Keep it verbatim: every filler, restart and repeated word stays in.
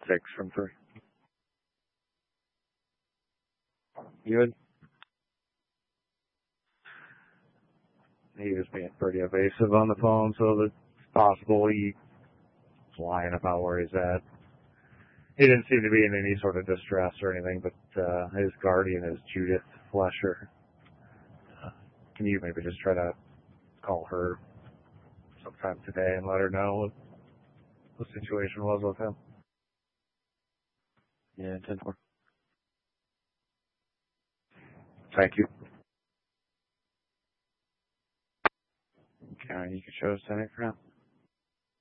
Six from three. Good. He was being pretty evasive on the phone, so that it's possible he's lying about where he's at. He didn't seem to be in any sort of distress or anything, but uh, his guardian is Judith Flesher. Uh, can you maybe just try to call her sometime today and let her know what the situation was with him? Yeah, ten four. Thank you. Okay, you can show us ten eight for now.